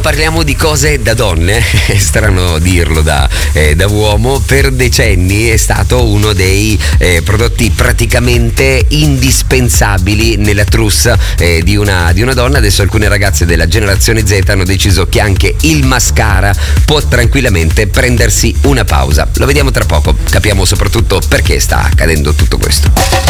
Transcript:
parliamo di cose da donne, è strano dirlo da uomo. Per decenni è stato uno dei prodotti praticamente indispensabili nella trousse di una donna. Adesso alcune ragazze della generazione Z hanno deciso che anche il mascara può tranquillamente prendersi una pausa. Lo vediamo tra poco, capiamo soprattutto perché sta accadendo tutto questo.